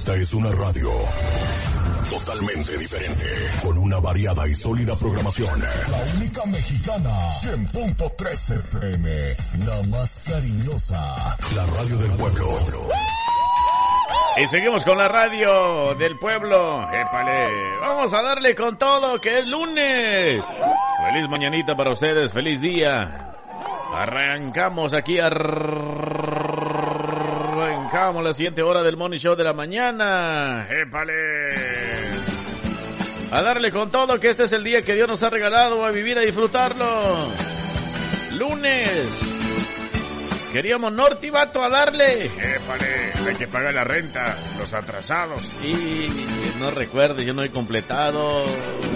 Esta es una radio totalmente diferente, con una variada y sólida programación. La única mexicana, 100.3 FM, la más cariñosa, la radio del pueblo. Y seguimos con la radio del pueblo. ¡Épale! Vamos a darle con todo, que es lunes. Feliz mañanita para ustedes, feliz día. Arrancamos aquí, arrancamos la siguiente hora del Morning Show de la mañana. ¡Épale! A darle con todo, que este es el día que Dios nos ha regalado, a vivir, a disfrutarlo. Lunes. Queríamos norte y vato, a darle. ¡Épale! Hay que pagar la renta, los atrasados. Y no recuerde, yo no he completado.